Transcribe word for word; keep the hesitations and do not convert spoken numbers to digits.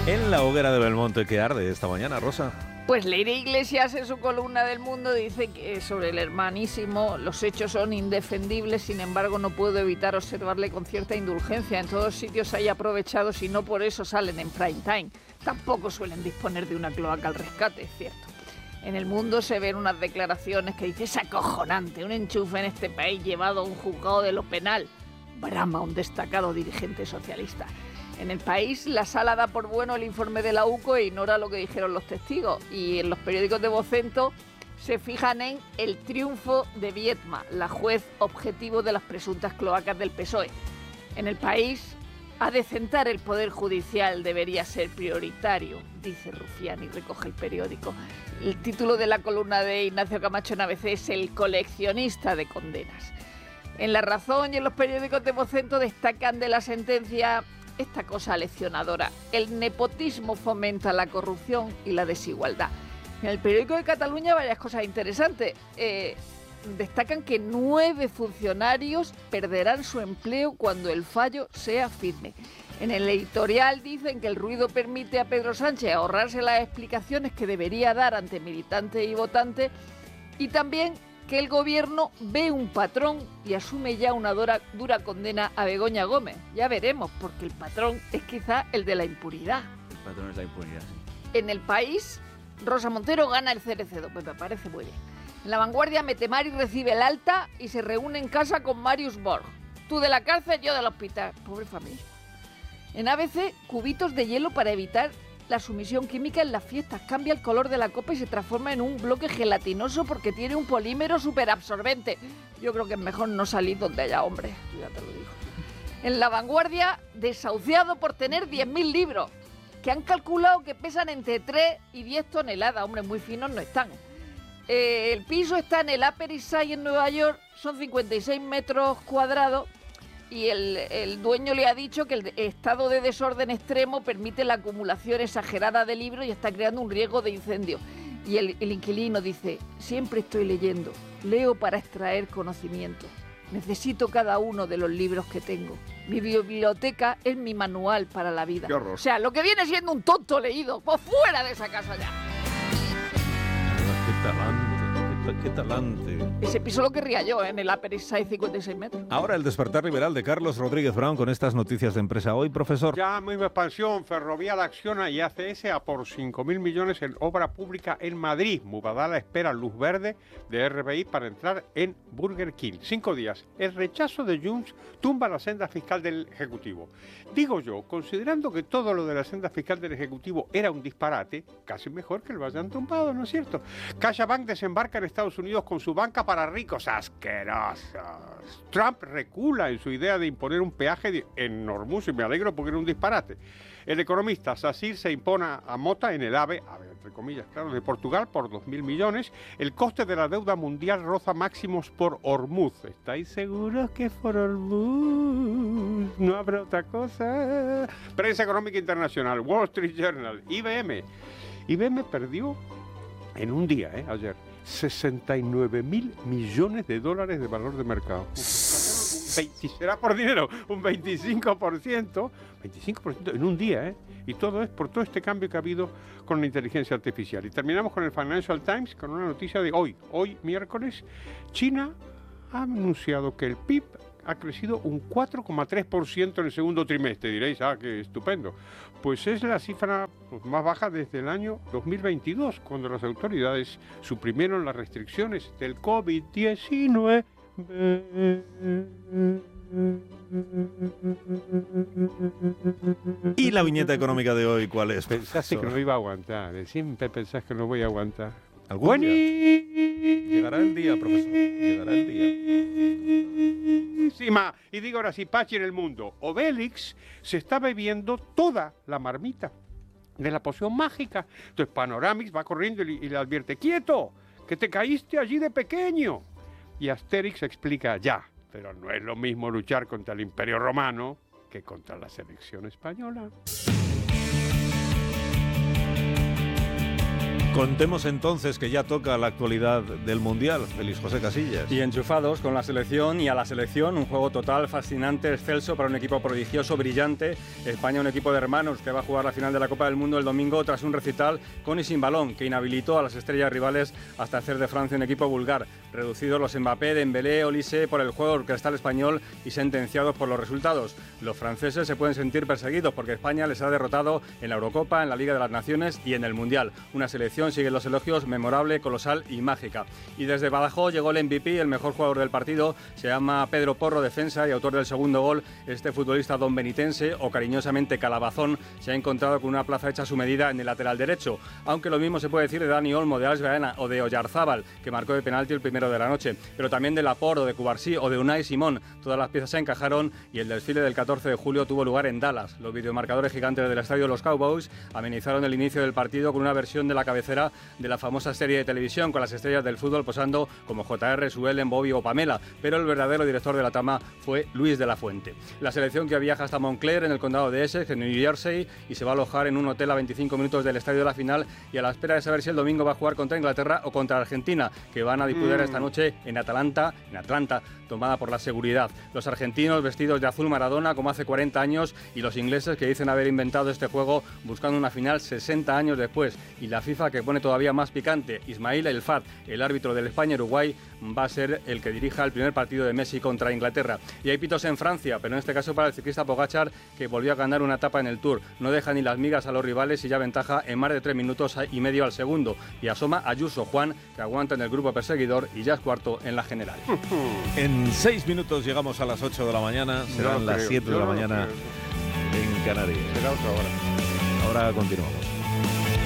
En la hoguera de Belmonte que arde esta mañana, Rosa. Pues Leire Iglesias en su columna del Mundo dice que sobre el hermanísimo los hechos son indefendibles, sin embargo no puedo evitar observarle con cierta indulgencia. En todos sitios hay aprovechados y no por eso salen en prime time. Tampoco suelen disponer de una cloaca al rescate, es cierto. En el Mundo se ven unas declaraciones que dice: es acojonante, un enchufe en este país llevado a un juzgado de lo penal. Brama un destacado dirigente socialista. En El País, la Sala da por bueno el informe de la U C O e ignora lo que dijeron los testigos. Y en los periódicos de Vocento se fijan en el triunfo de Viedma, la juez objetivo de las presuntas cloacas del P S O E. En El País, adecentar el Poder Judicial debería ser prioritario, dice Rufián y recoge el periódico. El título de la columna de Ignacio Camacho en A B C es El coleccionista de condenas. En La Razón y en los periódicos de Vocento destacan de la sentencia esta cosa leccionadora: el nepotismo fomenta la corrupción y la desigualdad. En el periódico de Cataluña varias cosas interesantes. Eh, destacan que nueve funcionarios perderán su empleo cuando el fallo sea firme. En el editorial dicen que el ruido permite a Pedro Sánchez ahorrarse las explicaciones que debería dar ante militantes y votantes, y también que el gobierno ve un patrón y asume ya una dura, dura condena a Begoña Gómez. Ya veremos, porque el patrón es quizá el de la impunidad. El patrón es la impunidad, sí. En El País, Rosa Montero gana el Cerecedo, pues me parece muy bien. En La Vanguardia, Metemari recibe el alta y se reúne en casa con Marius Borg. Tú de la cárcel, yo del hospital. Pobre familia. En A B C, cubitos de hielo para evitar la sumisión química en las fiestas. Cambia el color de la copa y se transforma en un bloque gelatinoso porque tiene un polímero superabsorbente. Yo creo que es mejor no salir donde haya hombres, ya te lo digo. En La Vanguardia, desahuciado por tener diez mil libros, que han calculado que pesan entre tres y diez toneladas. Hombre, muy finos no están. Eh, el piso está en el Upper East Side en Nueva York, son cincuenta y seis metros cuadrados. Y el, el dueño le ha dicho que el estado de desorden extremo permite la acumulación exagerada de libros y está creando un riesgo de incendio. Y el, el inquilino dice: siempre estoy leyendo, leo para extraer conocimiento. Necesito cada uno de los libros que tengo. Mi biblioteca es mi manual para la vida. Qué horror. O sea, lo que viene siendo un tonto leído. Pues fuera de esa casa ya. Qué talante, qué, qué talante. Ese piso lo querría yo, ¿eh? En el Upper East Side, cincuenta y seis metros. Ahora el despertar liberal de Carlos Rodríguez Brown con estas noticias de empresa hoy, profesor. Ya misma expansión, Ferrovial acciona y A C S a por cinco mil millones en obra pública en Madrid. Mubadala espera luz verde de R B I para entrar en Burger King. Cinco días. El rechazo de Junts tumba la senda fiscal del Ejecutivo. Digo yo, considerando que todo lo de la senda fiscal del Ejecutivo era un disparate, casi mejor que lo hayan tumbado, ¿no es cierto? CaixaBank desembarca en Estados Unidos con su banca para ricos asquerosos. Trump recula en su idea de imponer un peaje en Hormuz y me alegro porque era un disparate. El economista Sacyr se impone a Mota en el AVE, a ver, entre comillas, claro, de Portugal por dos mil millones. El coste de la deuda mundial roza máximos por Hormuz. ¿Estáis seguros que es por Hormuz? No habrá otra cosa. Prensa económica internacional, Wall Street Journal, I B M. I B M perdió en un día, ¿eh? Ayer, sesenta y nueve mil millones de dólares de valor de mercado. veinte, será por dinero, un veinticinco por ciento, veinticinco por ciento en un día, ¿eh? Y todo es por todo este cambio que ha habido con la inteligencia artificial. Y terminamos con el Financial Times con una noticia de hoy, hoy miércoles. China ha anunciado que el P I B ha crecido un cuatro coma tres por ciento en el segundo trimestre. Diréis, ah, qué estupendo. Pues es la cifra pues, más baja desde el año dos mil veintidós, cuando las autoridades suprimieron las restricciones del COVID diecinueve. ¿Y la viñeta económica de hoy cuál es? Pensaste que no iba a aguantar, siempre pensás que no voy a aguantar. ¿Algún día? Llegará el día, profesor, llegará el día. Y digo ahora sí, Pachi en el mundo. Obélix se está bebiendo toda la marmita de la poción mágica. Entonces Panoramix va corriendo y, y le advierte: ¡quieto! ¡Que te caíste allí de pequeño! Y Asterix explica: ya, pero no es lo mismo luchar contra el Imperio Romano que contra la selección española. Contemos entonces que ya toca la actualidad del Mundial. Feliz José Casillas. Y enchufados con la selección y a la selección, un juego total, fascinante, excelso para un equipo prodigioso, brillante. España, un equipo de hermanos que va a jugar la final de la Copa del Mundo el domingo tras un recital con y sin balón que inhabilitó a las estrellas rivales hasta hacer de Francia un equipo vulgar. Reducidos los Mbappé, Dembélé, Olise por el juego orquestal español y sentenciados por los resultados. Los franceses se pueden sentir perseguidos porque España les ha derrotado en la Eurocopa, en la Liga de las Naciones y en el Mundial. Una selección, siguen los elogios, memorable, colosal y mágica. Y desde Badajoz llegó el M V P, el mejor jugador del partido. Se llama Pedro Porro, defensa y autor del segundo gol. Este futbolista don benitense, o cariñosamente Calabazón, se ha encontrado con una plaza hecha a su medida en el lateral derecho. Aunque lo mismo se puede decir de Dani Olmo, de Alex Baena o de Oyarzábal, que marcó de penalti el primero de la noche. Pero también de Laporte o de Cubarsí o de Unai Simón. Todas las piezas se encajaron y el desfile del catorce de julio tuvo lugar en Dallas. Los videomarcadores gigantes del estadio de los Cowboys amenizaron el inicio del partido con una versión de la cabecera de la famosa serie de televisión con las estrellas del fútbol posando como J R, Suelen, Bobby o Pamela, pero el verdadero director de la trama fue Luis de la Fuente. La selección que viaja hasta Montclair, en el condado de Essex, en New Jersey, y se va a alojar en un hotel a veinticinco minutos del estadio de la final y a la espera de saber si el domingo va a jugar contra Inglaterra o contra Argentina, que van a disputar mm. esta noche en Atlanta, en Atlanta, tomada por la seguridad. Los argentinos vestidos de azul Maradona como hace cuarenta años y los ingleses que dicen haber inventado este juego buscando una final sesenta años después, y la FIFA que pone todavía más picante. Ismail El Fat, el árbitro del España-Uruguay, va a ser el que dirija el primer partido de Messi contra Inglaterra. Y hay pitos en Francia, pero en este caso para el ciclista Pogačar, que volvió a ganar una etapa en el Tour. No deja ni las migas a los rivales y ya ventaja en más de tres minutos y medio al segundo. Y asoma Ayuso Juan, que aguanta en el grupo perseguidor y ya es cuarto en la general. En seis minutos llegamos a las ocho de la mañana, serán las siete de la mañana en Canarias. Será otra hora. Ahora continuamos.